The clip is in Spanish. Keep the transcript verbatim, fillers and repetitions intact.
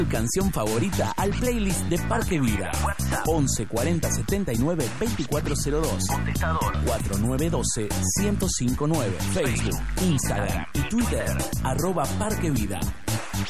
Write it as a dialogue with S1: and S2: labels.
S1: Canción favorita al playlist de Parque Vida. once cuarenta setenta y nueve veinticuatro cero dos. Contestador cuatro nueve uno dos uno cero cinco nueve. Facebook, Instagram y Twitter arroba Parque Vida.